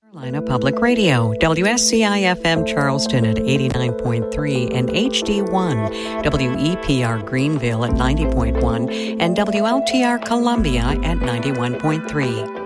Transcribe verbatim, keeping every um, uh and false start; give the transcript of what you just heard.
Carolina Public Radio, W S C I F M Charleston at eighty-nine point three and H D one, W E P R Greenville at ninety point one, and W L T R Columbia at ninety-one point three.